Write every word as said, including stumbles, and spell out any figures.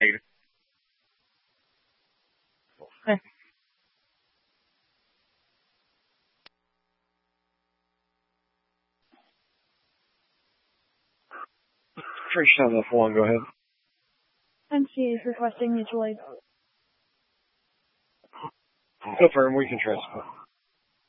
Negative. Okay. Free shot off one, go ahead. M C A is requesting mutual aid. Confirm, we can transfer.